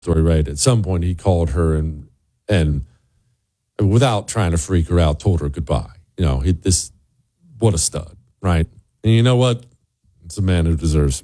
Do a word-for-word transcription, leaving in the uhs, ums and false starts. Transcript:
story, right? At some point, he called her and and without trying to freak her out, told her goodbye. You know, he, this what a stud, right? And you know what? It's a man who deserves